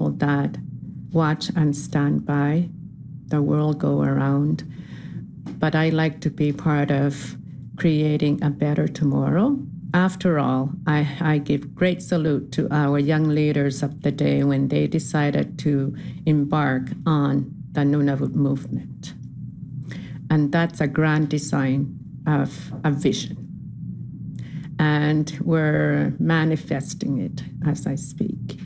people that watch and stand by the world go around. But I like to be part of creating a better tomorrow. After all, I give great salute to our young leaders of the day when they decided to embark on the Nunavut movement. And that's a grand design of a vision. And we're manifesting it as I speak.